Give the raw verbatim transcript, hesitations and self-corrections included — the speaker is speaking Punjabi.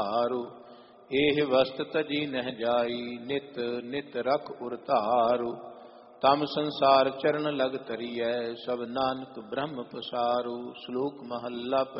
ਹਾਰੂ। ਇਹ ਵਸਤ ਤਜੀ ਨਹਿ ਜਾਈ, ਨਿਤ ਨਿਤ ਰਖ ਉਰ ਧਾਰੂ। ਤਮ ਸੰਸਾਰ ਚਰਨ ਲਗ ਤਰੀਐ, ਸਭ ਨਾਨਕ ਬ੍ਰਹਮ ਪਸਾਰੂ। ਸ਼ਲੋਕ ਮਹੱਲਾ